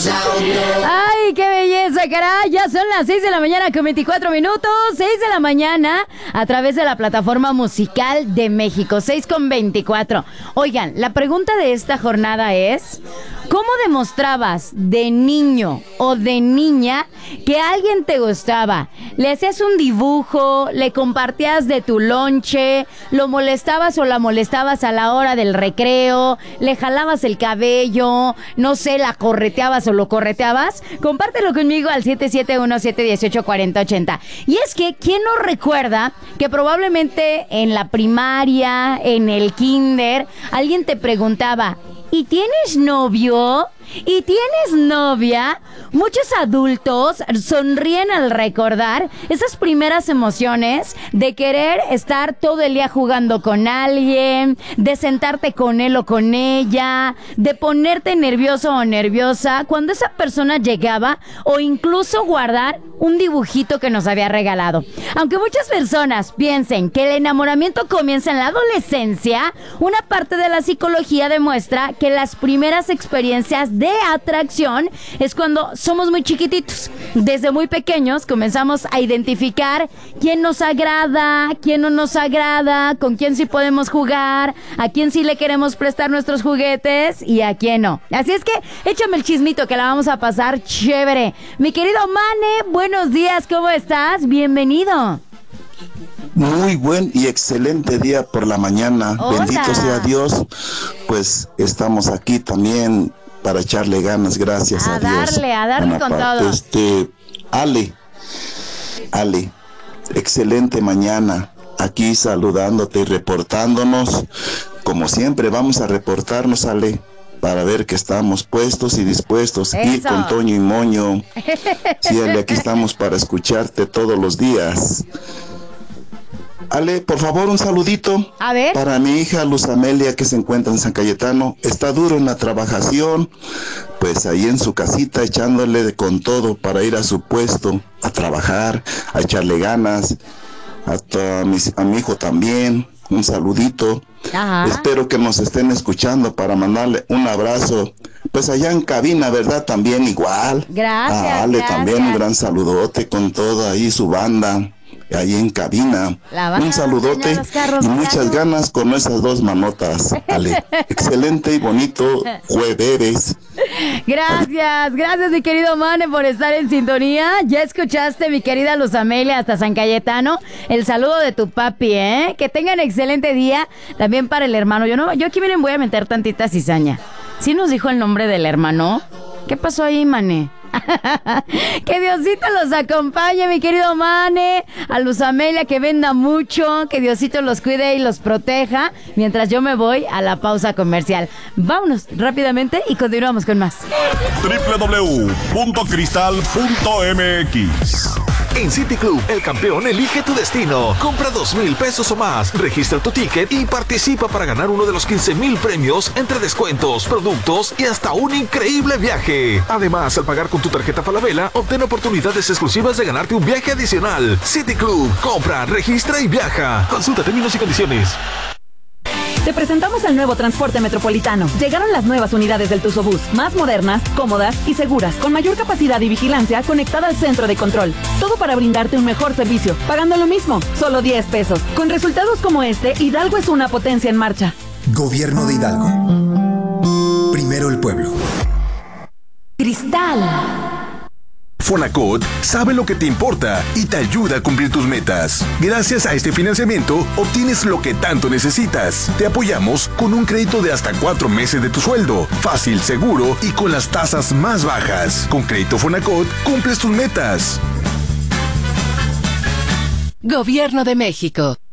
Ay, qué belleza, caray. Ya son las 6 de la mañana con 24 minutos. 6 de la mañana a través de la plataforma musical de México. 6 con 24. Oigan, la pregunta de esta jornada es: ¿cómo demostrabas de niño o de niña que alguien te gustaba? ¿Le hacías un dibujo? ¿Le compartías de tu lonche? ¿Lo molestabas o la molestabas a la hora del recreo? ¿Le jalabas el cabello? No sé, ¿la correteabas o lo correteabas? Compártelo conmigo al 7717184080. Y es que, ¿quién no recuerda que probablemente en la primaria, en el kinder, alguien te preguntaba: ¿y tienes novio? ¿Y tienes novia? Muchos adultos sonríen al recordar esas primeras emociones de querer estar todo el día jugando con alguien, de sentarte con él o con ella, de ponerte nervioso o nerviosa cuando esa persona llegaba, o incluso guardar un dibujito que nos había regalado. Aunque muchas personas piensen que el enamoramiento comienza en la adolescencia, una parte de la psicología demuestra que las primeras experiencias de atracción es cuando somos muy chiquititos. Desde muy pequeños comenzamos a identificar quién nos agrada, quién no nos agrada, con quién sí podemos jugar, a quién sí le queremos prestar nuestros juguetes y a quién no. Así es que échame el chismito, que la vamos a pasar chévere. Mi querido Mane, buenos días, ¿cómo estás? Bienvenido. Muy buen y excelente día por la mañana. Hola. Bendito sea Dios. Pues estamos aquí también para echarle ganas, gracias a Dios. A darle con todo. Ale, excelente mañana. Aquí saludándote y reportándonos. Como siempre, vamos a reportarnos, Ale, para ver que estamos puestos y dispuestos. Eso. Y con Toño y Moño. Sí, Ale, aquí estamos para escucharte todos los días. Ale, por favor, un saludito. A ver. Para mi hija Luz Amelia, que se encuentra en San Cayetano. Está duro en la trabajación, pues ahí en su casita echándole con todo para ir a su puesto a trabajar, a echarle ganas. A mi hijo también, un saludito. Ajá. Espero que nos estén escuchando para mandarle un abrazo. Pues allá en cabina, ¿verdad? También igual. Gracias, A Ale gracias. también un gran saludote con toda ahí su banda. Ahí en cabina, un saludote y muchas ganas con esas dos manotas, Ale. Excelente y bonito jueves. Gracias mi querido Mane por estar en sintonía. Ya escuchaste, mi querida Luz Amelia, hasta San Cayetano, el saludo de tu papi, ¿eh? Que tengan excelente día. También para el hermano. Yo aquí, miren, voy a meter tantita cizaña. ¿Sí nos dijo el nombre del hermano? ¿Qué pasó ahí, Mane? Que Diosito los acompañe, mi querido Mane. A Luz Amelia, que venda mucho, que Diosito los cuide y los proteja, mientras yo me voy a la pausa comercial. Vámonos rápidamente y continuamos con más. www.cristal.mx. En City Club, el campeón elige tu destino. Compra 2,000 pesos o más, registra tu ticket y participa para ganar uno de los 15,000 premios entre descuentos, productos y hasta un increíble viaje. Además, al pagar con tu tarjeta Falabella, obtén oportunidades exclusivas de ganarte un viaje adicional. City Club, compra, registra y viaja. Consulta términos y condiciones. Te presentamos el nuevo transporte metropolitano. Llegaron las nuevas unidades del Tuzobús, más modernas, cómodas y seguras, con mayor capacidad y vigilancia conectada al centro de control. Todo para brindarte un mejor servicio, pagando lo mismo, solo 10 pesos. Con resultados como este, Hidalgo es una potencia en marcha. Gobierno de Hidalgo. Primero el pueblo. Cristal. Fonacot sabe lo que te importa y te ayuda a cumplir tus metas. Gracias a este financiamiento, obtienes lo que tanto necesitas. Te apoyamos con un crédito de hasta 4 meses de tu sueldo. Fácil, seguro y con las tasas más bajas. Con Crédito Fonacot, cumples tus metas. Gobierno de México.